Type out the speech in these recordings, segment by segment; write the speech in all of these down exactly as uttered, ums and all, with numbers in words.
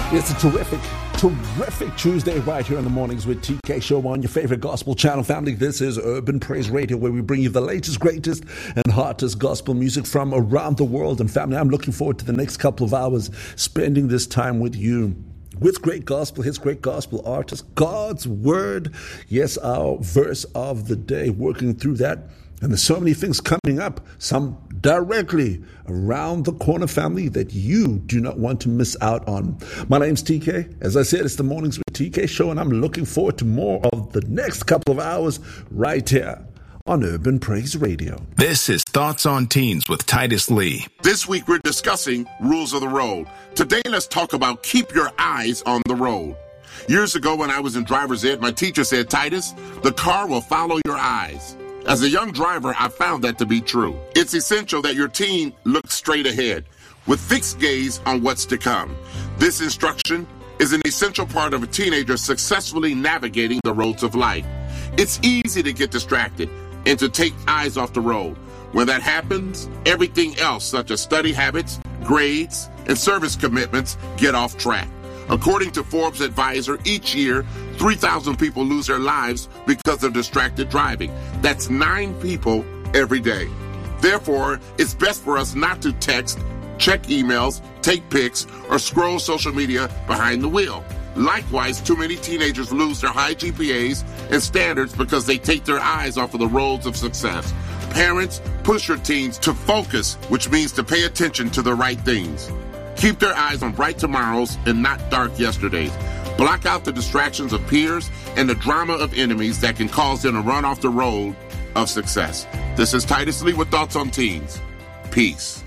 It's a terrific, terrific Tuesday right here in the mornings with T K Show on your favorite gospel channel. Family, this is Urban Praise Radio, where we bring you the latest, greatest, and hottest gospel music from around the world. And family, I'm looking forward to the next couple of hours spending this time with you. With great gospel hits, great gospel artists, God's Word. Yes, our verse of the day, working through that. And there's so many things coming up, some directly around the corner, family, that you do not want to miss out on. My name's T K. As I said, it's the Mornings with T K Show, and I'm looking forward to more of the next couple of hours right here on Urban Praise Radio. This is Thoughts on Teens with Titus Lee. This week we're discussing rules of the road. Today let's talk about keep your eyes on the road. Years ago when I was in driver's ed, my teacher said, Titus, the car will follow your eyes. As a young driver, I found that to be true. It's essential that your teen looks straight ahead with fixed gaze on what's to come. This instruction is an essential part of a teenager successfully navigating the roads of life. It's easy to get distracted and to take eyes off the road. When that happens, everything else, such as study habits, grades, and service commitments, get off track. According to Forbes Advisor, each year, three thousand people lose their lives because of distracted driving. That's nine people every day. Therefore, it's best for us not to text, check emails, take pics, or scroll social media behind the wheel. Likewise, too many teenagers lose their high G P As and standards because they take their eyes off of the roads of success. Parents, push your teens to focus, which means to pay attention to the right things. Keep their eyes on bright tomorrows and not dark yesterdays. Block out the distractions of peers and the drama of enemies that can cause them to run off the road of success. This is Titus Lee with Thoughts on Teens. Peace.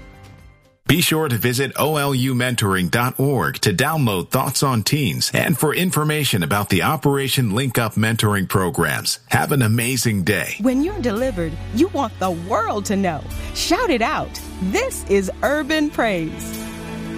Be sure to visit O L U mentoring dot org to download Thoughts on Teens and for information about the Operation Link Up mentoring programs. Have an amazing day. When you're delivered, you want the world to know. Shout it out. This is Urban Praise.